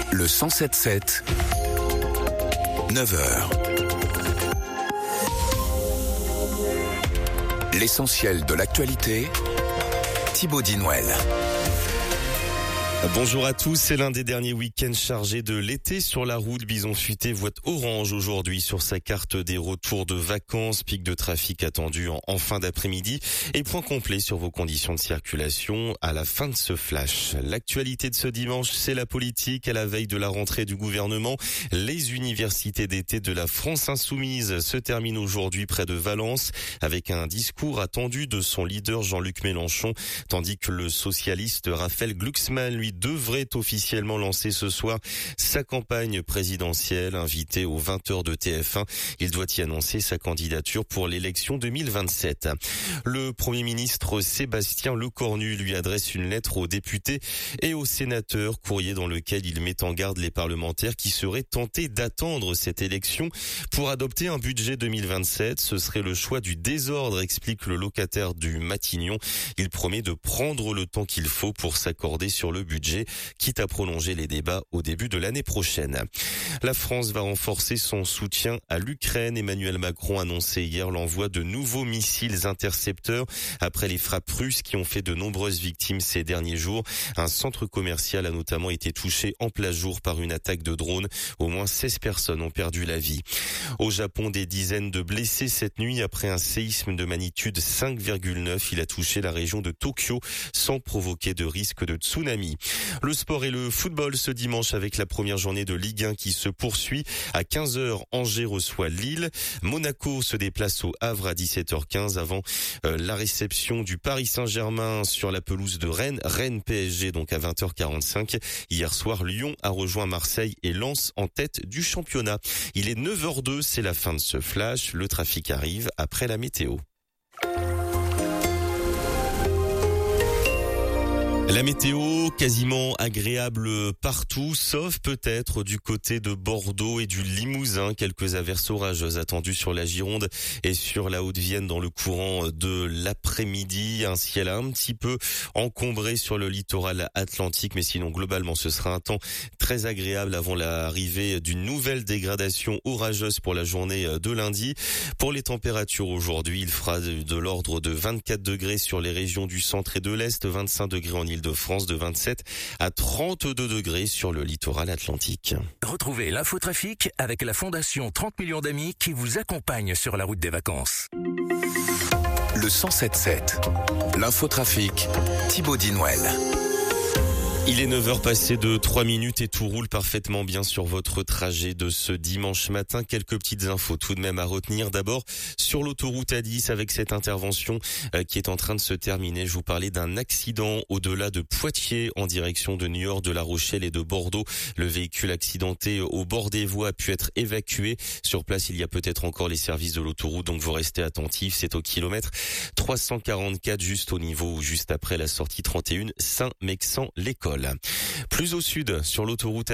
Le 107.7, 9h. L'essentiel de l'actualité, Thibaut Dinouel. Bonjour à tous, c'est l'un des derniers week-ends chargés de l'été sur la route. Bison Futé voit orange aujourd'hui sur sa carte des retours de vacances. Pic de trafic attendu en fin d'après-midi. Et point complet sur vos conditions de circulation à la fin de ce flash. L'actualité de ce dimanche, c'est la politique. À la veille de la rentrée du gouvernement, les universités d'été de la France insoumise se terminent aujourd'hui près de Valence avec un discours attendu de son leader Jean-Luc Mélenchon, tandis que le socialiste Raphaël Glucksmann, lui, devrait officiellement lancer ce soir sa campagne présidentielle. Invité aux 20h de TF1, il doit y annoncer sa candidature pour l'élection 2027. Le Premier ministre Sébastien Lecornu lui adresse une lettre aux députés et aux sénateurs, courrier dans lequel il met en garde les parlementaires qui seraient tentés d'attendre cette élection pour adopter un budget 2027. Ce serait le choix du désordre, explique le locataire du Matignon. Il promet de prendre le temps qu'il faut pour s'accorder sur le budget, quitte à prolonger les débats au début de l'année prochaine. La France va renforcer son soutien à l'Ukraine. Emmanuel Macron a annoncé hier l'envoi de nouveaux missiles intercepteurs après les frappes russes qui ont fait de nombreuses victimes ces derniers jours. Un centre commercial a notamment été touché en plein jour par une attaque de drone. Au moins 16 personnes ont perdu la vie. Au Japon, des dizaines de blessés cette nuit après un séisme de magnitude 5,9. Il a touché la région de Tokyo sans provoquer de risque de tsunami. Le sport et le football ce dimanche avec la première journée de Ligue 1 qui se poursuit. À 15h, Angers reçoit Lille. Monaco se déplace au Havre à 17h15 avant la réception du Paris Saint-Germain sur la pelouse de Rennes. Rennes PSG donc à 20h45. Hier soir, Lyon a rejoint Marseille et Lens en tête du championnat. Il est 9h02, c'est la fin de ce flash. Le trafic arrive après la météo. La météo quasiment agréable partout, sauf peut-être du côté de Bordeaux et du Limousin. Quelques averses orageuses attendues sur la Gironde et sur la Haute-Vienne dans le courant de l'après-midi. Un ciel un petit peu encombré sur le littoral atlantique, mais sinon globalement ce sera un temps très agréable avant l'arrivée d'une nouvelle dégradation orageuse pour la journée de lundi. Pour les températures aujourd'hui, il fera de l'ordre de 24 degrés sur les régions du centre et de l'Est, 25 degrés en Île-de-France, de 27 à 32 degrés sur le littoral atlantique. Retrouvez l'infotrafic avec la Fondation 30 millions d'amis qui vous accompagne sur la route des vacances. Le 107.7, l'infotrafic, Thibaut Dinouel. Il est 9h passé de 3 minutes et tout roule parfaitement bien sur votre trajet de ce dimanche matin. Quelques petites infos tout de même à retenir. D'abord, sur l'autoroute A10 avec cette intervention qui est en train de se terminer. Je vous parlais d'un accident au-delà de Poitiers en direction de Niort, de La Rochelle et de Bordeaux. Le véhicule accidenté au bord des voies a pu être évacué. Sur place, il y a peut-être encore les services de l'autoroute, donc vous restez attentifs. C'est au kilomètre 344 juste au niveau ou juste après la sortie 31 Saint-Mexan-l'École. Plus au sud, sur l'autoroute